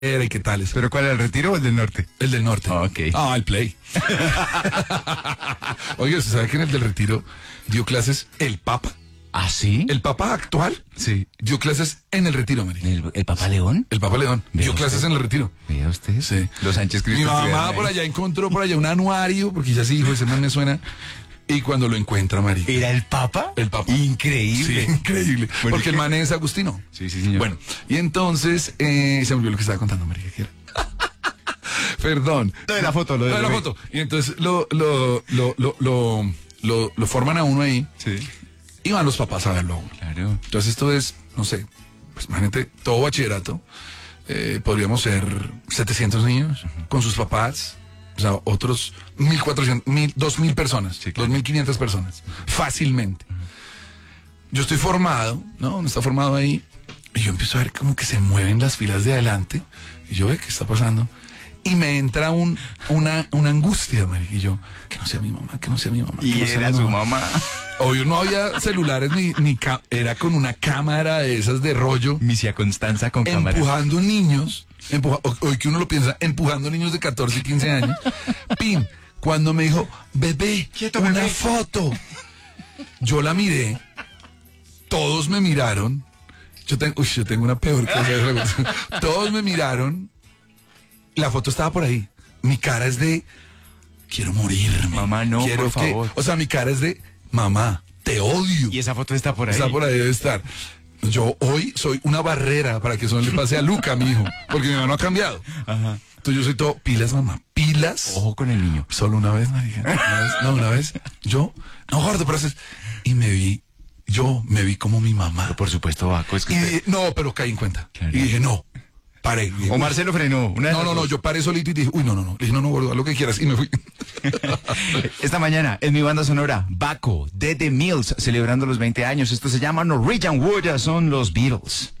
y qué tales. ¿Pero cuál era, el Retiro o el del Norte? El del Norte. Ok. El Play. Oye, ¿usted sabe que en el del Retiro dio clases el Papa? ¿Ah, sí? El Papa actual Sí. dio clases en el Retiro, marica. ¿El Papa León? El Papa León ¿Vea dio usted? clases en el Retiro. ¿Vea usted? Sí. Los Sánchez Cristo. Mi mamá estuvieron por ahí. allá encontró un anuario, porque ya sí dijo, ese man me suena. Y cuando lo encuentra, marica. ¿Era el Papa? El Papa. Increíble. Sí, increíble. Bueno, Porque el man es Agustino. Sí, señor. Bueno, y entonces se me olvidó lo que estaba contando, marica. ¿Qué era? Perdón. Lo de la foto, lo de la foto. Y entonces lo forman a uno ahí. Sí. Y van los papás a verlo. Claro. Entonces esto es, no sé, pues imagínate, todo bachillerato. Podríamos ser 700 niños con sus papás. O sea, otros 1.400, 2.000 personas, Sí, claro. 2.500 personas, fácilmente. Yo estoy formado, ¿no? Uno está formado ahí, y yo empiezo a ver como que se mueven las filas de adelante, y yo veo qué está pasando, y me entra una angustia, marica, y yo, que no sea mi mamá, que no sea mi mamá. que Y no sea era mi su mamá. mamá. Obvio, no había celulares, era con una cámara de esas de rollo, Misia Constanza con cámara. empujando niños, hoy que uno lo piensa, empujando niños de 14 y 15 años. Pin, cuando me dijo, bebé, Quieto, una bebé. foto. Yo la miré, todos me miraron. Yo tengo una peor cosa. Todos me miraron. La foto estaba por ahí. Mi cara es de, quiero morirme. Mamá, no, Quiero por favor. O sea, mi cara es de, mamá, te odio. Y esa foto está por ahí. Está por ahí, debe estar. Yo hoy soy una barrera para que eso no le pase a Luca, mi hijo, porque mi mamá no ha cambiado. Ajá. Entonces yo soy todo, pilas, mamá, pilas. Ojo con el niño. Solo una vez, marica. Una vez. Yo, no, gordo, pero haces. Y me vi como mi mamá. Pero por supuesto, Baco, es que Y usted- dije, no, pero caí en cuenta. Claro. Y dije, no, paré. Y dije, O Marcelo frenó. Una de las no, dos. yo paré solito y dije, uy, no. Le dije, no, gordo, haz lo que quieras. Y me fui. Esta mañana, en mi banda sonora, Baco, de The Mills, celebrando los 20 años. Esto se llama Norwegian Wood, son los Beatles.